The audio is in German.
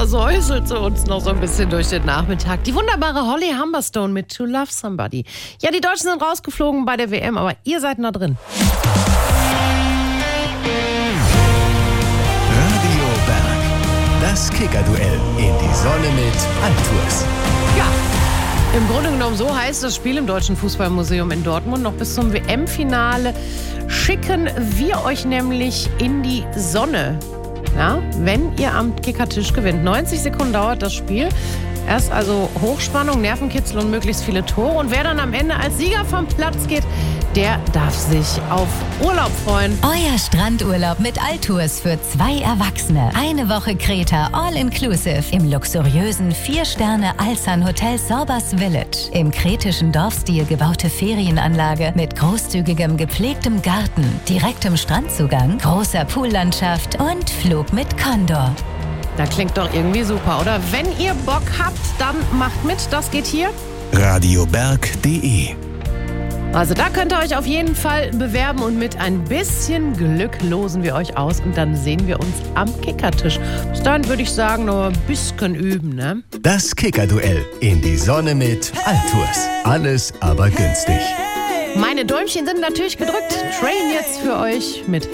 säuselt sie uns noch so ein bisschen durch den Nachmittag. Die wunderbare Holly Humberstone mit To Love Somebody. Ja, die Deutschen sind rausgeflogen bei der WM, aber ihr seid noch drin. Radio Berg, das Kicker-Duell in die Sonne mit Altours. Ja, im Grunde genommen so heißt das Spiel im Deutschen Fußballmuseum in Dortmund. Noch bis zum WM-Finale schicken wir euch nämlich in die Sonne. Ja, wenn ihr am Kickertisch gewinnt. 90 Sekunden dauert das Spiel. Erst also Hochspannung, Nervenkitzel und möglichst viele Tore. Und wer dann am Ende als Sieger vom Platz geht, der darf sich auf Urlaub freuen. Euer Strandurlaub mit Altours für 2 Erwachsene. Eine Woche Kreta, all inclusive. Im luxuriösen 4-Sterne-Alsan-Hotel Sorbas Village. Im kretischen Dorfstil gebaute Ferienanlage mit großzügigem gepflegtem Garten, direktem Strandzugang, großer Poollandschaft und Flug mit Condor. Das klingt doch irgendwie super, oder? Wenn ihr Bock habt, dann macht mit. Das geht hier. radioberg.de. Also da könnt ihr euch auf jeden Fall bewerben und mit ein bisschen Glück losen wir euch aus und dann sehen wir uns am Kickertisch. Bis dahin würde ich sagen, nur ein bisschen üben, ne? Das Kicker-Duell in die Sonne mit Altours. Alles aber günstig. Meine Däumchen sind natürlich gedrückt. Train jetzt für euch mit